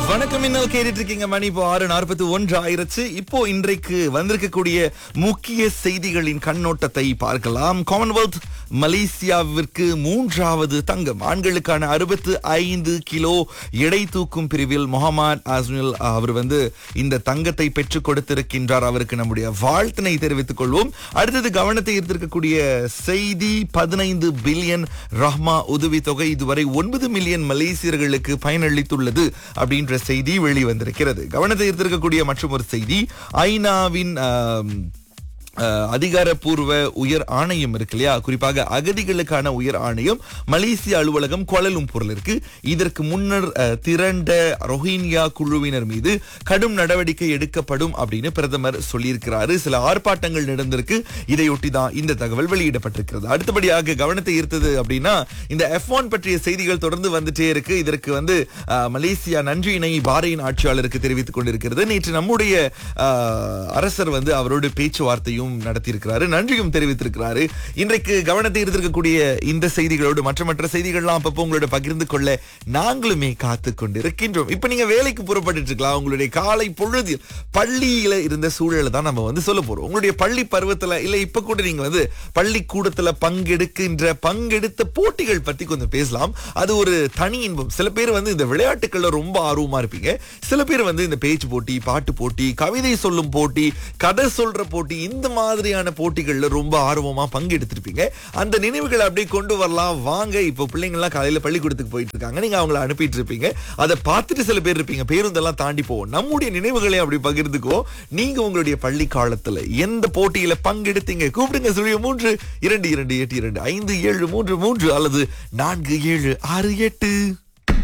வணக்கம். இன்னும் கேட்டுட்டு இருக்கீங்க. மணி இப்போ 6:41 ஆயிருச்சு. இப்போ இன்றைக்கு வந்திருக்கக்கூடிய முக்கிய செய்திகளின் கண்ணோட்டத்தை பார்க்கலாம். காமன்வெல்த் மலேசியாவிற்கு 3வது தங்கம். ஆண்களுக்கான 65 கிலோ எடை தூக்கும் பிரிவில் முகமது அஸ்னில் அவர் இந்த தங்கத்தை பெற்றுக் கொடுத்திருக்கின்றார். அவருக்கு நம்முடைய வாழ்த்தினை தெரிவித்துக் கொள்வோம். அடுத்தது கவனத்தை ஈர்த்திருக்கக்கூடிய செய்தி, 15 பில்லியன் ரஹ்மா உதவித்தொகை இதுவரை 9 மில்லியன் மலேசியர்களுக்கு பயனளித்துள்ளது அப்படின்ற செய்தி வெளிவந்திருக்கிறது. கவனத்தை ஈர்த்திருக்கக்கூடிய மற்றும் ஒரு செய்தி, ஐநாவின் அதிகாரப்பூர்வ உயர் ஆணையம் இருக்கு இல்லையா, குறிப்பாக அகதிகளுக்கான உயர் ஆணையம் மலேசிய அலுவலகம் கோலாலம்பூர்ல இருக்கு. இதற்கு முன்னர் திரண்ட ரோஹிங்கியா குழுவினர் மீது கடும் நடவடிக்கை எடுக்கப்படும் அப்படின்னு பிரதமர் சொல்லியிருக்கிறாரு. சில ஆர்ப்பாட்டங்கள் நடந்திருக்கு. இதையொட்டி தான் இந்த தகவல் வெளியிடப்பட்டிருக்கிறது. அடுத்தபடியாக கவனத்தை ஈர்த்தது அப்படின்னா, இந்த F1 பற்றிய செய்திகள் தொடர்ந்து வந்துட்டே இருக்கு. இதற்கு மலேசியா நன்றியினை பாரேன் ஆட்சியாளருக்கு தெரிவித்துக் கொண்டிருக்கிறது. நேற்று நம்முடைய அரசர் அவரோடு பேச்சுவார்த்தையும் நடத்தியிருக்கிறாரு, நன்றியும் தெரிவித்திருக்கிறாரு. இன்றைக்கு கவனத்தை ஈர்த்திருக்கக்கூடிய இந்த செய்திகளோடு மற்ற செய்திகள்லாம் அப்பப்போ உங்களோட பகிர்ந்து கொள்ள நாங்களுமே காத்து கொண்டிருக்கின்றோம். இப்ப நீங்க வேலைக்கு புறப்பட்டு இருக்கலாம். உங்களுடைய காலை பொழுதில் பள்ளியில இருந்த சூழலை தான் நம்ம சொல்ல போறோம். உங்களுடைய பள்ளி பருவத்துல இல்ல இப்ப கூட நீங்க பள்ளிக்கூடத்துல பங்கெடுத்த போட்டிகள் பத்தி கொஞ்சம் பேசலாம். அது ஒரு தனி இன்பம். சில பேர் இந்த விளையாட்டுகள்ல ரொம்ப ஆர்வமா இருப்பீங்க. சில பேர் இந்த பேச்சு போட்டி, பாட்டு போட்டி, கவிதை சொல்லும் போட்டி, கதை சொல்ற போட்டி, இந்த மாதிரியான போட்டிகள்ல ரொம்ப ஆர்வமா பங்கெடுத்திருப்பீங்க. அந்த நினைவுகளை அப்படியே கொண்டு வரலாம் வாங்க. இப்போ பிள்ளைங்க எல்லாம் காலையில பள்ளிக்கூடத்துக்கு போயிட்டு இருக்காங்க, நீங்க அவங்களை அனுப்பிட்டு இருப்பீங்க. அதை பார்த்துட்டு சில பேர் இருப்பீங்க, பேருந்தெல்லாம் தாண்டி போவோம். நம்முடைய நினைவுகளை அப்படி பகிர்ந்துக்குவோம். நீங்க உங்களுடைய பள்ளி காலத்துல எந்த போட்டியில பங்கெடுத்தீங்க? கூப்பிடுங்க. 03 22 8 2 5 7 3 3 அல்லது 4 7 6 8.